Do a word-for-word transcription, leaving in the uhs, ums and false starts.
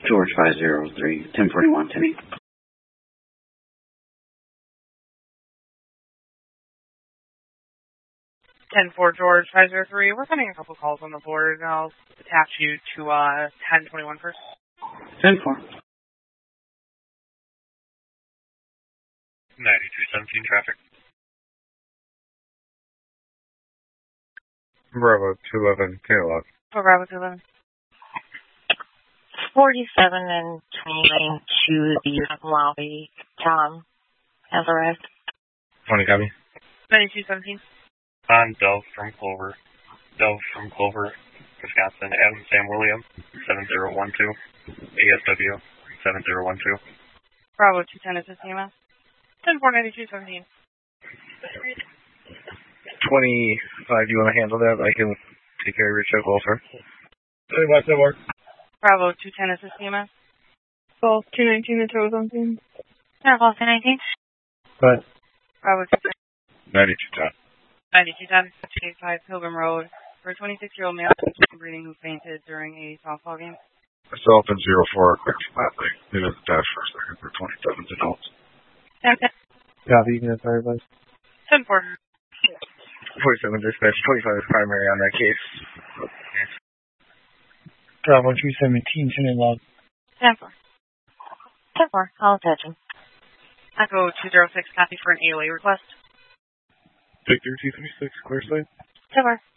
George five zero three, ten forty-one, ten eight. ten four George five zero three. We're sending a couple calls on the board. I'll attach you to uh, ten twenty-one first. ten four. ninety-two seventeen traffic. Bravo two eleven, K-Log. Oh, Bravo two eleven. forty-seven and twenty-nine to the lobby. Tom has arrived. twenty copy. ninety-two seventeen. On Dove from Clover. Dove from Clover, Wisconsin. Adam Sam William, seven zero one two. A S W, seven zero one two. Bravo two ten is the C M S. ten four ninety-two seventeen. twenty-five, you want to handle that? I can take care of your check welfare. twenty-five, that work. Bravo two ten is the C M S. Golf two nineteen to total something. Yeah, Golf two nineteen. Right. Bravo two ten. ninety-two ten. ninety-two ten. eight five Pilgrim Road. For a twenty-six-year-old male breeding who fainted during a softball game. Myself and zero four, quick flatly. It is dash for a second for twenty-seven adults. ten ten. Copy, you can have advice. ten four. forty-seven dispatch, twenty-five is primary on that case. Bravo two seventeen, ten log. ten four. ten four, I'll attach him. Echo two zero six, copy for an A O A request. Victor two three six, clear site. ten four.